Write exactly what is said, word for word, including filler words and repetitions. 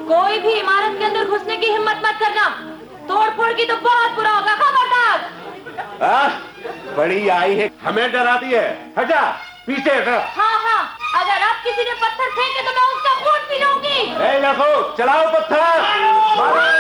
कोई भी इमारत के अंदर घुसने की हिम्मत मत करना, तोड़ फोड़ की तो बहुत बुरा होगा, खबरदार। बड़ी आई है, हमें डराती है, हटा पीछे हटा। हाँ हाँ, अगर अब किसी ने पत्थर फेंके तो मैं उसका खून पी लूंगी। ए लखो, चलाओ पत्थर।